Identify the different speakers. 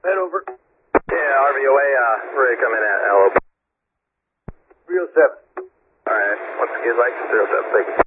Speaker 1: Head over.
Speaker 2: Yeah, RVOA, ready to come in at LO.
Speaker 1: 307.
Speaker 2: Alright, once again, like 307, thank you.